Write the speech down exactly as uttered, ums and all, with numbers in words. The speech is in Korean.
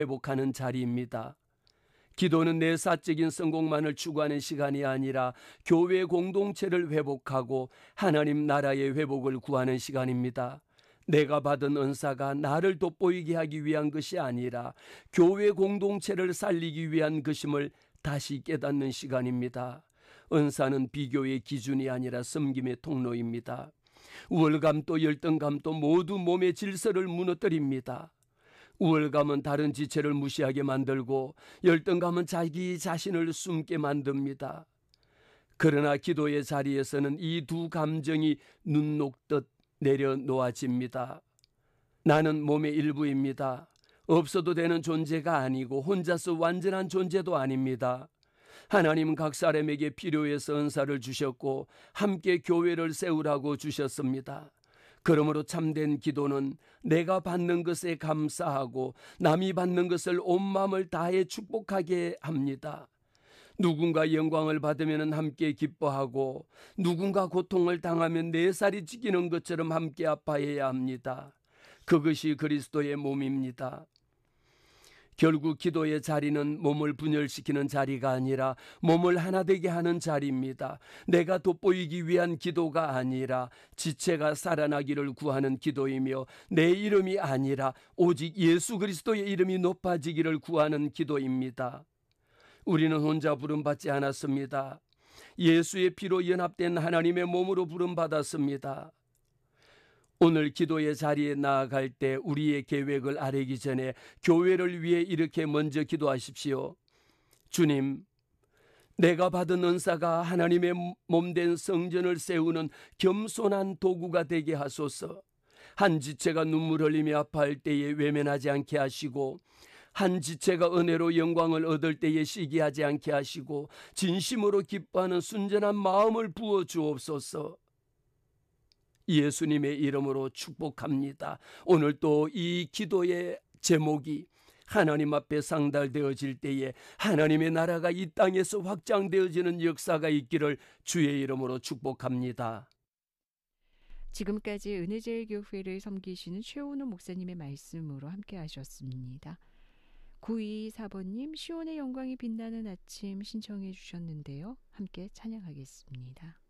회복하는 자리입니다. 기도는 내 사적인 성공만을 추구하는 시간이 아니라 교회 공동체를 회복하고 하나님 나라의 회복을 구하는 시간입니다. 내가 받은 은사가 나를 돋보이게 하기 위한 것이 아니라 교회 공동체를 살리기 위한 것임을 다시 깨닫는 시간입니다. 은사는 비교의 기준이 아니라 섬김의 통로입니다. 우월감도 열등감도 모두 몸의 질서를 무너뜨립니다. 우월감은 다른 지체를 무시하게 만들고 열등감은 자기 자신을 숨게 만듭니다. 그러나 기도의 자리에서는 이 두 감정이 눈 녹듯 내려놓아집니다. 나는 몸의 일부입니다. 없어도 되는 존재가 아니고 혼자서 완전한 존재도 아닙니다. 하나님은 각 사람에게 필요해서 은사를 주셨고 함께 교회를 세우라고 주셨습니다. 그러므로 참된 기도는 내가 받는 것에 감사하고 남이 받는 것을 온 마음을 다해 축복하게 합니다. 누군가 영광을 받으면 함께 기뻐하고 누군가 고통을 당하면 네 살이 찢기는 것처럼 함께 아파해야 합니다. 그것이 그리스도의 몸입니다. 결국 기도의 자리는 몸을 분열시키는 자리가 아니라 몸을 하나 되게 하는 자리입니다. 내가 돋보이기 위한 기도가 아니라 지체가 살아나기를 구하는 기도이며 내 이름이 아니라 오직 예수 그리스도의 이름이 높아지기를 구하는 기도입니다. 우리는 혼자 부름받지 않았습니다. 예수의 피로 연합된 하나님의 몸으로 부름받았습니다. 오늘 기도의 자리에 나아갈 때 우리의 계획을 아뢰기 전에 교회를 위해 이렇게 먼저 기도하십시오. 주님, 내가 받은 은사가 하나님의 몸된 성전을 세우는 겸손한 도구가 되게 하소서. 한 지체가 눈물 흘리며 아파할 때에 외면하지 않게 하시고 한 지체가 은혜로 영광을 얻을 때에 시기하지 않게 하시고 진심으로 기뻐하는 순전한 마음을 부어 주옵소서. 예수님의 이름으로 축복합니다. 오늘 또 이 기도의 제목이 하나님 앞에 상달되어질 때에 하나님의 나라가 이 땅에서 확장되어지는 역사가 있기를 주의 이름으로 축복합니다. 지금까지 은혜제일교회를 섬기시는 최원호 목사님의 말씀으로 함께 하셨습니다. 구이이사 번님 시온의 영광이 빛나는 아침 신청해 주셨는데요. 함께 찬양하겠습니다.